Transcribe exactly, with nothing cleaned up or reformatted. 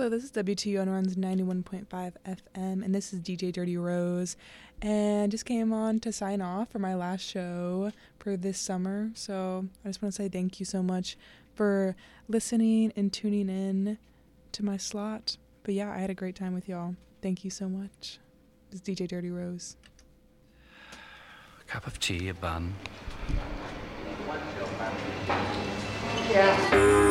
Hello, this is W T U N One's ninety-one point five F M, and this is D J Dirty Rose, and just came on to sign off for my last show for this summer, so I just want to say thank you so much for listening and tuning in to my slot. But yeah, I had a great time with y'all. Thank you so much. This is D J Dirty Rose. A cup of tea, a bun. Yeah.